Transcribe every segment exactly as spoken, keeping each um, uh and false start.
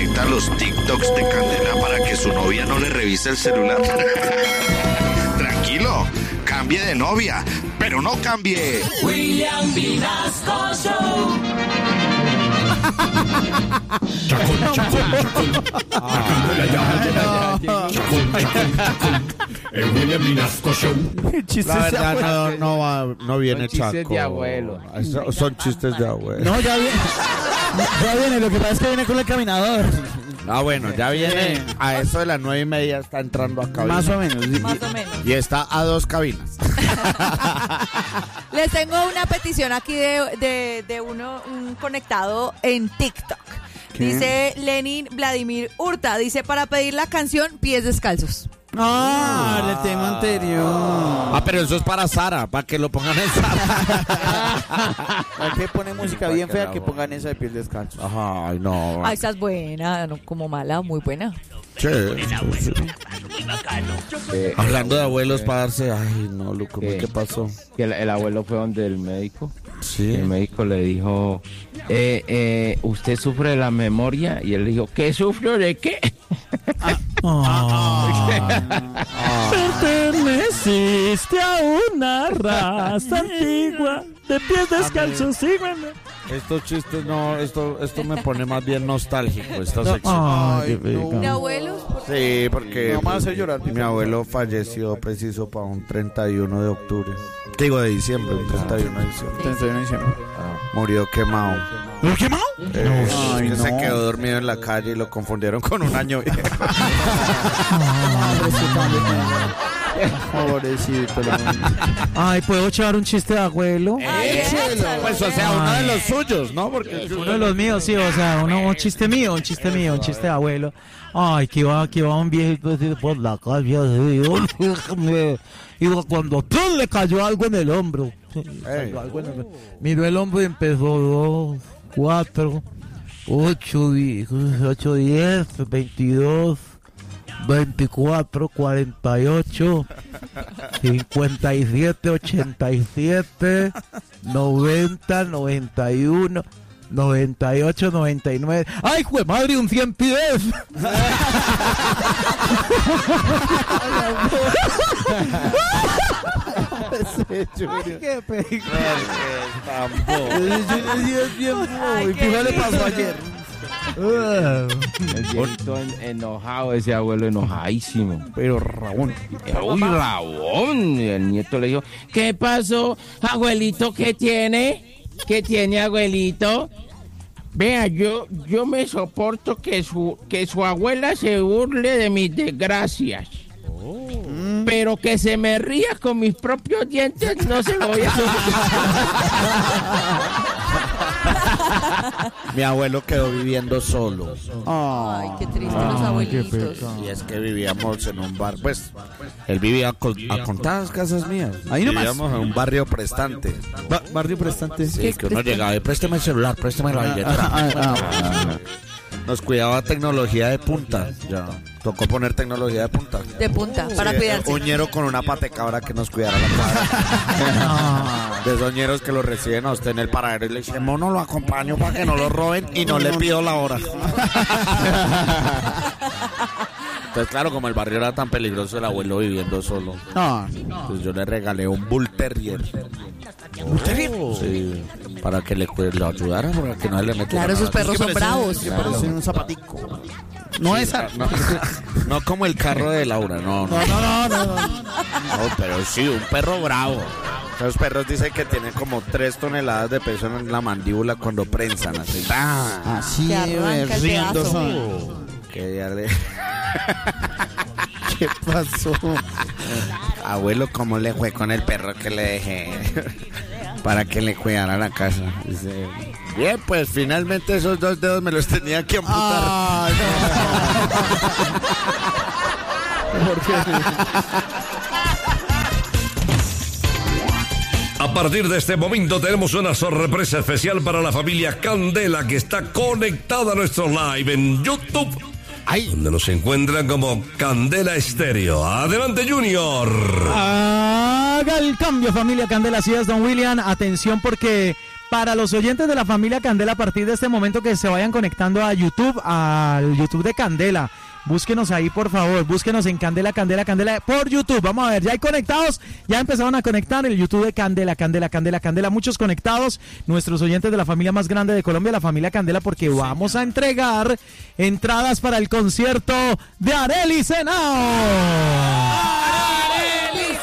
desconecta los TikToks de Candela para que su novia no le revise el celular. Tranquilo, cambie de novia, pero no cambie. William Vinasco Show. Chacón, chacón, chacón. Candela ya, ya, chacón, chacón, chacón. El William Vinasco Show. La verdad no, no, va, no viene Son chistes Chaco. de abuelo. Son, son chistes de abuelo. No, ya viene. Ya viene, lo que pasa es que viene con el caminador. Ah, bueno, ya viene a eso de las nueve y media, está entrando a cabina. Más o menos. Y, Más o menos. y está a dos cabinas. Les tengo una petición aquí de, de, de uno un conectado en TikTok. ¿Qué? Dice Lenin Vladimir Hurta, dice para pedir la canción Pies Descalzos. Ah, el tema anterior. Ah, pero eso es para Sara, para que lo pongan en Sara. Hay que poner música bien fea que pongan esa de piel descalzo. Ajá, ay, no. Ah, esa es buena, no como mala, muy buena. Sí, sí, sí. Eh, Hablando de abuelos para darse. Ay, no, Luco, ¿Qué? ¿qué pasó? que el, el abuelo fue donde el médico. Sí. El médico le dijo, eh, eh, ¿usted sufre de la memoria? Y él le dijo, ¿qué sufro de qué? Perteneciste a una raza antigua de pies descalzos, sí, bueno. Estos chistes no, esto, esto me pone más bien nostálgico, esta sección. Ay, ¿De abuelos? Sí, porque No me va a hacer llorar. mi abuelo falleció preciso para un treinta y uno de octubre. ¿Qué digo? De diciembre, un treinta y uno de diciembre. treinta y uno de diciembre. Murió quemado. ¿Lo quemado? Eh, Ay, que se no. quedó dormido en la calle y lo confundieron con un año viejo. Pobrecito. Ay, ¿puedo echar un chiste de abuelo? Pues, o sea, uno de los suyos, ¿no? Porque Uno de los míos, sí, o sea, uno, un chiste mío, un chiste mío, un chiste de abuelo. Ay, que va, que va un viejito así por la calle, así, y cuando ¡pum! Le cayó algo en el hombro. Cayó algo en el- Miró el hombro y empezó dos, cuatro, ocho, diez, ocho, diez, veintidós, veinticuatro, cuarenta y ocho, cincuenta y siete, ochenta y siete, noventa, noventa y uno, noventa y ocho, noventa y nueve. ¡Ay, jue madre, un cien pies! ¡Ay, qué pecado! Ay, ¿Y qué qué le pasó lindo. ayer? El viejito en- enojado, ese abuelo enojadísimo. Pero Ramón, Uy, Rabón. Y el nieto le dijo, ¿qué pasó, abuelito? ¿Qué tiene? ¿Qué tiene, abuelito? Vea, yo, yo me soporto que su, que su abuela se burle de mis desgracias. Pero que se me ría con mis propios dientes, no se lo voy a mi abuelo quedó viviendo solo. Ay, qué triste los abuelitos. Y es que vivíamos en un bar, pues, él vivía con- a contadas casas mías. Ahí nomás. Vivíamos en un barrio prestante. Ba- barrio prestante. Sí, que uno llegaba y présteme el celular, présteme la billetera. Ah, ah, ah. Nos cuidaba tecnología de punta. Ya. Tocó poner tecnología de punta. De punta, para Sí, cuidarse. un ñero con una patecabra que nos cuidara la cuadra. De esos ñeros que lo reciben a usted en el paradero y le dicen, mono, lo acompaño para que no lo roben y no le pido la hora. Entonces, claro, como el barrio era tan peligroso, el abuelo viviendo solo. No. Entonces yo le regalé un Bull Terrier. ¿Bull Terrier? Sí, para que le, cu- lo ayudara, para que no le metiera Claro, esos nada. perros son bravos. Parece un zapatico. No esa. No, no como el carro de Laura, no, no. No, no, no, no, no. No, pero sí, un perro bravo. Los perros dicen que tienen como tres toneladas de peso en la mandíbula cuando prensan así. ¡Ah! Así, Te arranca el riendo pedazo. son. Que ya le... ¿Qué pasó? Abuelo, ¿cómo le fue con el perro que le dejé? Para que le cuidara la casa. Dice, bien, pues finalmente esos dos dedos me los tenía que amputar. Ay, no. ¿Por qué? A partir de este momento tenemos una sorpresa especial para la familia Candela que está conectada a nuestro live en YouTube. Ay, Donde nos encuentran como Candela Estéreo. Adelante, Junior. Haga el cambio, familia Candela, así es, don William. Atención porque Para los oyentes de la familia Candela, a partir de este momento que se vayan conectando a YouTube, al YouTube de Candela, búsquenos ahí, por favor, búsquenos en Candela, Candela, Candela, por YouTube. Vamos a ver, ya hay conectados, ya empezaron a conectar el YouTube de Candela, Candela, Candela, Candela, muchos conectados, nuestros oyentes de la familia más grande de Colombia, la familia Candela, porque vamos a entregar entradas para el concierto de Arelis Henao. Arelis,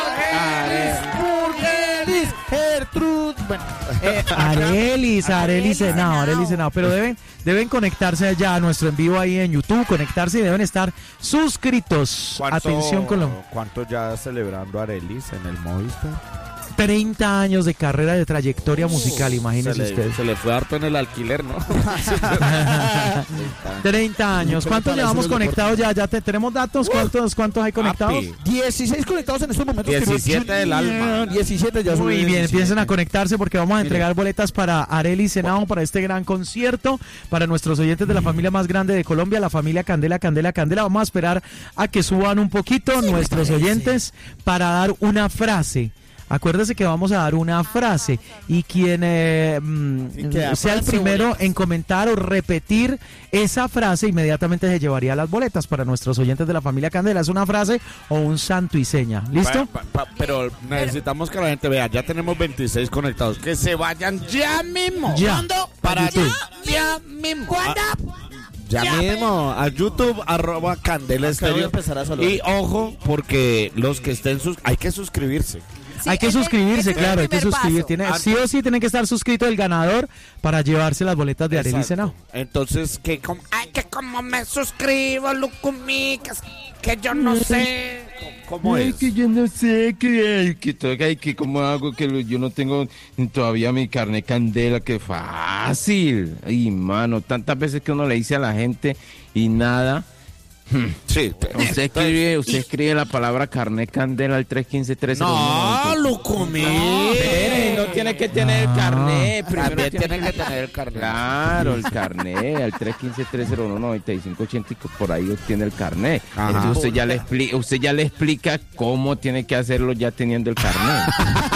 Arelis, Gertrud, bueno, eh, Arelis, Arelis Henao, Arelis Henao, pero deben, deben conectarse ya a nuestro en vivo ahí en YouTube, conectarse y deben estar suscritos. Atención con lo... ¿Cuánto ya celebrando Arelis en el Movistar? treinta años de carrera, de trayectoria musical, imagínense se ustedes. Le, se le fue harto en el alquiler, ¿no? treinta años. ¿Cuántos llevamos conectados ya? ¿Ya te, tenemos datos? ¿Cuántos, cuántos hay conectados? dieciséis conectados en estos momentos. diecisiete del alma. diecisiete ya. Muy bien, empiecen a conectarse porque vamos a entregar boletas para Arelis Henao, para este gran concierto, para nuestros oyentes de la familia más grande de Colombia, la familia Candela, Candela, Candela. Vamos a esperar a que suban un poquito sí, nuestros oyentes para dar una frase. Acuérdese que vamos a dar una frase y quien eh, sí, sea el primero en comentar o repetir esa frase inmediatamente se llevaría las boletas para nuestros oyentes de la familia Candela. ¿Es una frase o un santo y seña? ¿Listo? Pa, pa, pa, pero necesitamos que la gente vea, ya tenemos veintiséis conectados, que se vayan ya mismo. Ya. ¿Cuándo? Para allá, ya mismo. ¿Cuándo? Ya, ya mismo, a YouTube, arroba Candela Estéreo. Y ojo, porque los que estén sus, hay que suscribirse. Sí, hay que suscribirse, claro, hay que suscribir. Tiene, sí o sí tiene que estar suscrito el ganador para llevarse las boletas de Arelis Henao. Entonces, que como, ay, que como me suscribo, Lucumí, que, que yo no sé. ¿Cómo ay, es? que yo no sé, que, que, que, que cómo hago, que yo no tengo todavía mi carnet Candela, que fácil. Ay, mano, tantas veces que uno le dice a la gente y nada. Sí, usted escribe, usted escribe la palabra carnet Candela al tres uno cinco tres. No, Lucumí. No, no tiene que tener el carnet. Primero tiene, tiene que tener el carnet. Claro, el carnet al tres uno cinco tres cero uno nueve cinco ocho cero, por ahí obtiene el carnet. Ajá. Entonces usted ya le explica, usted ya le explica cómo tiene que hacerlo ya teniendo el carnet.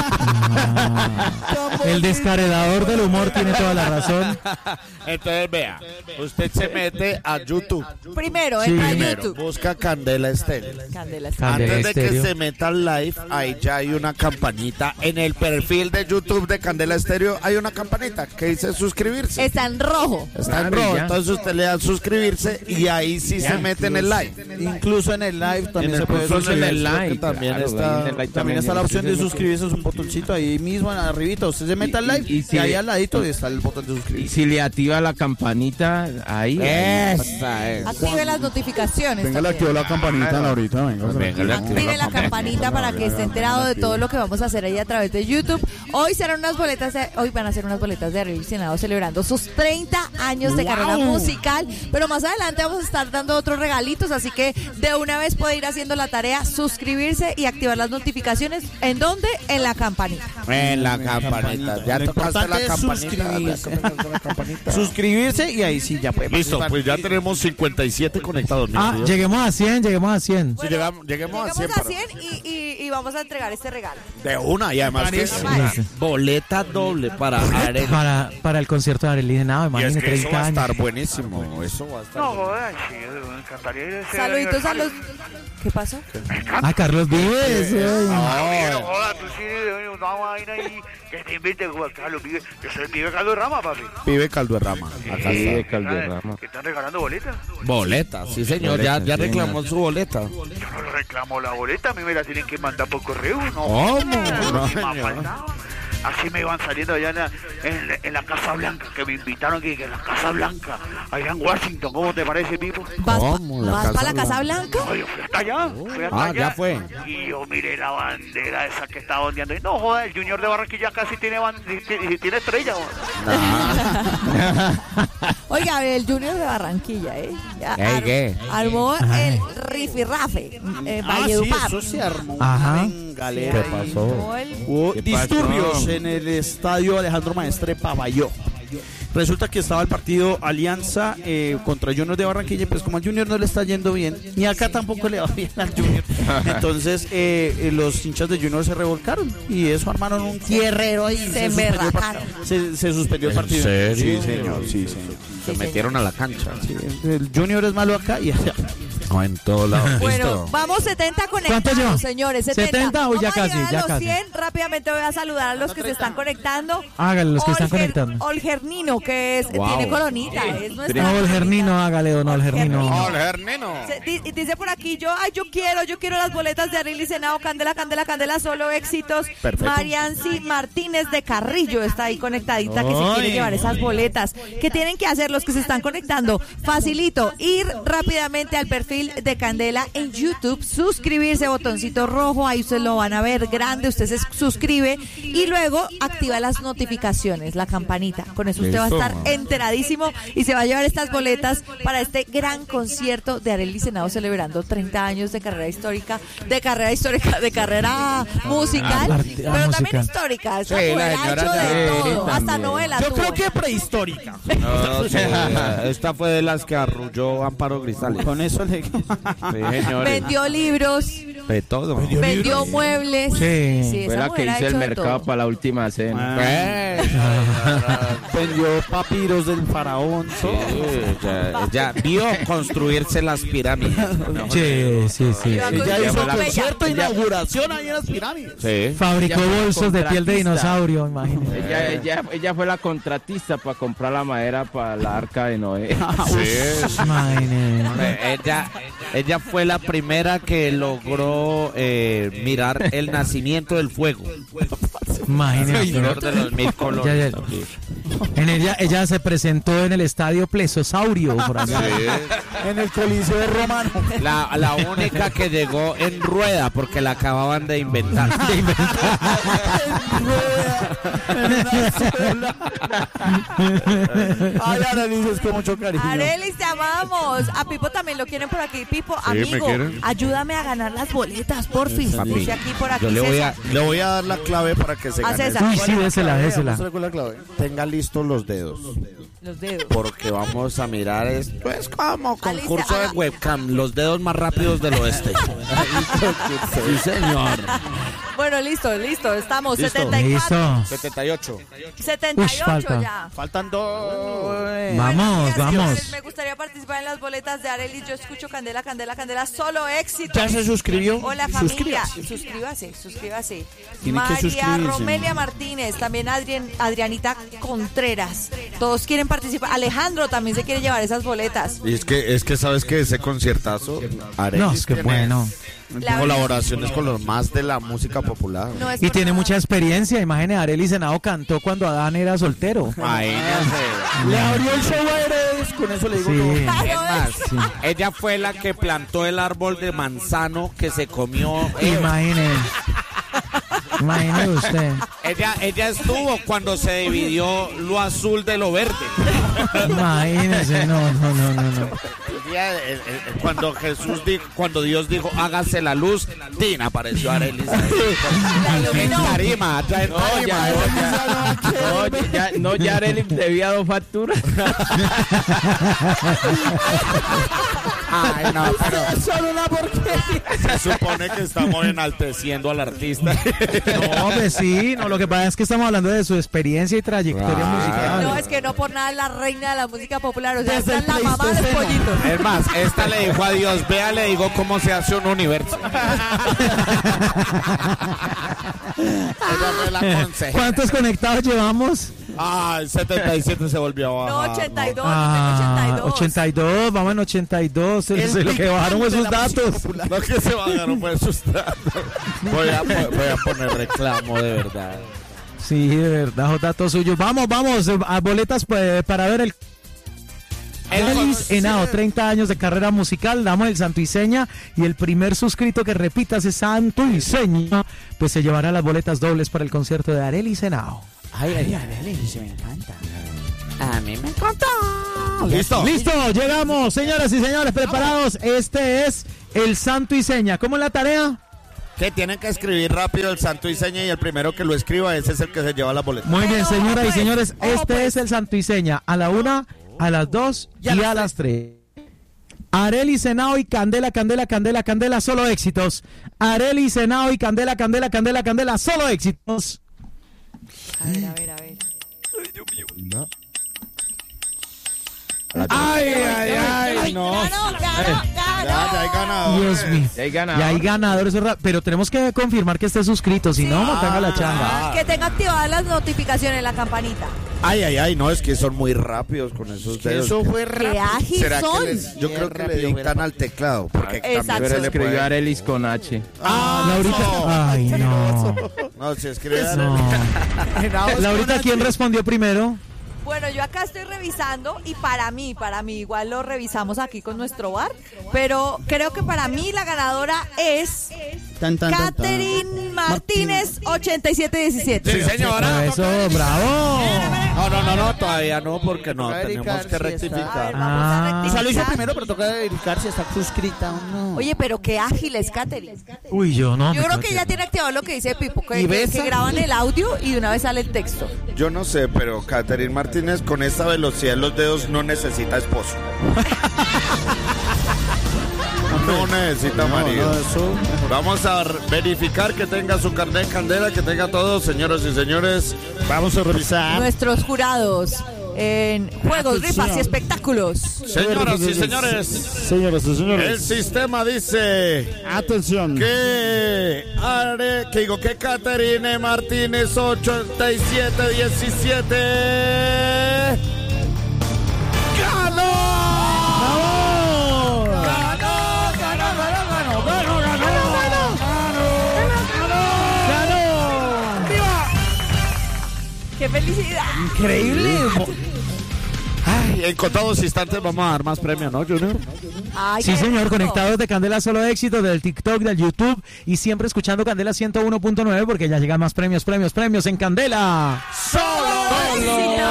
El descarredador del humor tiene toda la razón. Entonces vea, usted se mete a YouTube. Primero, sí. entra a Primero, YouTube. busca Candela Estéreo. Candela Estéreo. Candela Antes de que Estéreo. se meta al live, ahí ya hay una campanita. En el perfil de YouTube de Candela Estéreo hay una campanita que dice suscribirse. Está en rojo. Está en Claro, rojo, ya. entonces usted le da suscribirse y ahí sí Ya, se mete en el live. Incluso en el live también En se el puede incluso en suscribir. el live, live, también claro, está- ahí en el live También está la opción de Entonces, suscribirse, es un botoncito ahí mismo arribita. Usted se mete al live y- y y, si- ahí al ladito está el botón de Y suscribirse. si le activa la campanita, ahí. Esa es. Active las notificaciones. Venga, le también. activó la campanita, Laurita, venga. Venga, le activó Active la campanita para que esté enterado de todo lo que vamos a hacer ahí a través de YouTube. Hoy serán unas boletas, de- hoy van a ser unas boletas de Arelis Henao celebrando sus treinta años de carrera musical, pero más adelante vamos a estar dando otros regalitos, así que de una vez puede ir haciendo la tarea, suscribirse y activar las notificaciones. ¿En dónde? En la campanita. En la campanita. Ya Lo tocaste la importante es campanita. suscribirse. Ya tocaste la campanita. Suscribirse y ahí sí ya puede Listo, participar. pues ya tenemos cincuenta y siete conectados. mi Ah, querido. lleguemos a cien, lleguemos a cien. Sí, llegamos, lleguemos a cien. Llegamos a para- cien y, y, y vamos a entregar este regalo. De una, y además que es Vale. boleta doble para Arelis. Para, para el concierto de Arelis Henao, Y es imagínate, que eso va treinta a años. estar buenísimo. Eso va a estar. No, joder, sí, me encantaría ir a ese Saluditos a aniversario. los... ¿Qué pasó? Ah, Carlos Vives. ay. Ah, no jodas, tú sí, una vaina ahí que te invite Juan Carlos Vive. Yo soy el pibe Carlos Rama, papi. Pibe Calduerrama. Acá Sí, está. Calderrama. Que están regalando boletas. Boleta, sí señor. Ya, ya reclamó su boleta. Yo no le reclamo la boleta, a mí me la tienen que mandar por correo. No, ¿Cómo? no, No, ni me ha señor. faltado. Así me iban saliendo allá en la, en, la- en la Casa Blanca, que me invitaron que, que en la Casa Blanca, allá en Washington. ¿Cómo te parece, Pipo? ¿Vas, ¿Cómo? La ¿vas Casa para la Casa Blanca? Ay, yo fui hasta allá, fui hasta Ah, allá. ya fue. Y yo miré la bandera esa que estaba ondeando. Y no, joder, el Junior de Barranquilla casi tiene, ban- tiene, tiene estrella. joder. Oiga, el Junior de Barranquilla, ¿eh? Ya Ey, ar- ¿qué? Armó el rifirrafe. Eh, Ah, sí, Valledupar. eso se armó. Ajá. En galera. ¿Qué pasó? Armó el- Hubo ¿Qué disturbios pasó? en el estadio Alejandro Maestre Pavalló. Resulta que estaba el partido Alianza eh, contra Junior de Barranquilla, pues como al Junior no le está yendo bien, ni acá tampoco le va bien al Junior. Entonces eh, eh, los hinchas de Junior se revolcaron y eso armaron un tierrero ahí. Se suspendió el par- emberracaron. se, se suspendió el ¿En partido. serio? Sí, señor, sí, señor. Se metieron a la cancha. Sí, el Junior es malo acá y allá. No, en todo lado. Bueno, Listo. vamos setenta ¿Cuánto lleva? conectados, señores. setenta. setenta o ya Vamos a casi, llegar a ya los casi. cien. Rápidamente voy a saludar a los que se están conectando. Hágale, los que están Olger- conectando. Olgernino, que es, Wow. tiene coronita. Es nuestra No, el Gernino, coronita. hágale, don Olgernino. Olgernino. Se- di- y dice por aquí, yo, ay, yo quiero, yo quiero las boletas de Arely Senado, Candela, Candela, Candela, solo éxitos. Perfecto. Marianci Martínez de Carrillo está ahí conectadita, que se Ay. quiere llevar esas boletas. ¿Qué tienen que hacer los que se están conectando? Facilito, ir rápidamente al perfil de Candela en YouTube, suscribirse, botoncito rojo, ahí ustedes lo van a ver grande, usted se suscribe y luego activa las notificaciones, la campanita. Con eso usted va a Listo. estar enteradísimo y se va a llevar estas boletas para este gran concierto de Arely Senado celebrando treinta años de carrera histórica, de carrera histórica, de carrera musical, Ah, pero musical. también histórica. Esta Sí, la mujer ha señora hecho de ya- todo, hasta novela Yo tuvo. creo que prehistórica. No, sí, esta fue de las que arrulló Amparo Grisales. Con eso le Sí, señores. Vendió libros, De todo. vendió muebles. Sí. Fue esa la que mujer ha hizo el hecho de mercado todo. para la última cena. Eh, vendió papiros del faraón. sí, ella, ella vio construirse las pirámides. Sí, sí, sí. Iba con Ella su hizo epopeya. concierto de inauguración ahí en las pirámides. Sí. Fabricó Ella fue bolsos de piel de contratista. dinosaurio, imagínate. Ella, ella, ella fue la contratista para comprar la madera para la arca de Noé. Imagínate. Hombre, Ella, ella fue la primera que logró eh, mirar el nacimiento del fuego. Imagínate. Señor de los mil colores. Ya, ya. En ella, ella se presentó en el estadio Plesosaurio por allá. En el Coliseo Romano. La, la única que llegó en rueda porque la acababan de inventar. Ay, ahora dices con mucho cariño. Arely, te amamos. A Pipo también lo quieren por aquí. Pipo, amigo, quieren. ayúdame a ganar las boletas, porfis. Papi, Dice aquí por aquí. Yo le voy, a, César. le voy a dar la clave para que se A gane. César. Uy, sí, désela, désela. Muéstrale con la clave. Tenga listos los dedos. Los dedos. Porque vamos a mirar esto. Es como concurso de haga- webcam. Los dedos más rápidos del oeste. Sí, señor. Bueno, listo, listo. Estamos. Listo. setenta y cuatro. Listo. setenta y ocho. setenta y ocho Ush, falta. ya. Faltan dos. Vamos, Buenos días, vamos. señores. Me gustaría participar en las boletas de Arely. Yo escucho Candela, Candela, Candela. Solo éxito. ¿Ya se suscribió? Hola familia, Suscríbase. suscríbase, suscríbase. Tiene que María suscribirse. Romelia Martínez, también Adrián, Adrianita Contreras. Todos quieren participar. Alejandro también se quiere llevar esas boletas. Y es que, es que sabes que ese conciertazo. Arely No, es que tiene bueno. La- Colaboraciones con los más de la música popular. No es Y por tiene nada. mucha experiencia. Imagínate, Arely Senado cantó cuando Adán era soltero. Le abrió el show a Heredes, con eso le digo Sí. todo. Es más, ella fue la que plantó el árbol de manzano que se comió. Eva. Imagínate. Imagínate usted. Ella, ella estuvo cuando se dividió lo azul de lo verde. Imagínese. No, no, no, no, no. Ella, eh, eh, cuando Jesús dijo, cuando Dios dijo, hágase la luz, Tina apareció Arely. La En iluminó. tarima, ya en No, tarima. ya, no, ya, no, ya, no, ya Arely debía dos facturas. Ay, no, pero Solo una porquería. se supone que estamos enalteciendo al artista. No, pues sí. No, lo que pasa es que estamos hablando de su experiencia y trayectoria Ah. musical. No, es que no por nada es la reina de la música popular. O sea, Desde esta es el la mamá de los Pleistoceno. pollitos. Es más, esta le dijo a Dios, vea, le digo cómo se hace un universo. Ella fue la consejera. ¿Cuántos conectados llevamos? Ah, el setenta y siete se volvió a No, bajar. ochenta y dos, Ah, ochenta y dos. ochenta y dos, vamos en ochenta y dos. Se, se lo que bajaron fue esos datos. No que se bajaron fue asustado. Voy a, voy a poner reclamo de verdad. Sí, de verdad, esos datos suyos. Vamos, vamos, eh, a boletas pues, para ver el Arely Senado, treinta años de carrera musical, damos el Santo y Seña y el primer suscrito que repita ese Santo y Seña, pues se llevará las boletas dobles para el concierto de Arely Senado. Ay, ay, ay, se me encanta. A mí me encanta. Listo. Listo, llegamos, señoras y señores, preparados. Este es el Santo y Seña. ¿Cómo es la tarea? Que tienen que escribir rápido el santo y seña y el primero que lo escriba, ese es el que se lleva la boleta. Muy bien, Pero, señoras y pues, señores, ojo, este pues. es el santo y seña. A la una, a las dos y, Y a a las las tres. Arely Senao y Candela, Candela, Candela, Candela, solo éxitos. Arely Senao y Candela, Candela, Candela, Candela, solo éxitos. A ver, a ver, a ver. Ay, ay, ay, no. Ganó, ganó, Ya, ya hay ganador. Dios mío. Ya hay ganador. Y hay ganadores, ¿verdad? Pero tenemos que confirmar que esté suscrito, si no, no tenga la Ah. chamba. Que tenga activadas las notificaciones, la campanita. Ay, ay, ay, no, es que son muy rápidos con esos dedos. Eso fue Qué rápido. ágil ¿Será que son. les- yo Bien creo que le rápido, dictan bien al teclado, porque Exacto. también Pero se le escribió puede... Arelis con H. Ah, Laurita, ay, no. no, si escribe No. Laurita, ¿quién respondió primero? Bueno, yo acá estoy revisando y para mí, para mí, igual lo revisamos aquí con nuestro bar, pero creo que para mí la ganadora es Tan, tan, tan, tan. Catherine Martínez ochenta y siete diecisiete. Sí, señora. Eso, bravo. No, no, no, no, todavía no, porque no, Toca tenemos verificar que si está- rectificar. Vamos a Ah. O sea, lo hizo rectificar. primero, pero toca verificar si está suscrita o no. Oye, pero qué ágil es Catherine. Uy, yo no. Yo me creo que creo ya tiene activado lo que dice Pipo, que, ¿Y que, besa? que graban el audio y de una vez sale el texto. Yo no sé, pero Catherine Martínez con esta velocidad en los dedos no necesita esposo. No necesita No, marido. no, eso- Vamos a r- verificar que tenga su carnet de candela, que tenga todo, señoras y señores. Vamos a revisar. Nuestros jurados en juegos, Atención. rifas y espectáculos. Señoras y señores, Señoras y el señores. sistema dice Atención. que Are, que digo que Catherine Martínez ochenta y siete diecisiete ganó. ¡Qué felicidad! Increíble. Ay, en contados instantes vamos a dar más premio, ¿no, Junior? Ay, Sí, qué señor, rico. conectados de Candela Solo Éxito, del TikTok, del YouTube y siempre escuchando Candela ciento uno punto nueve porque ya llegan más premios, premios, premios en Candela. Solo. Éxito.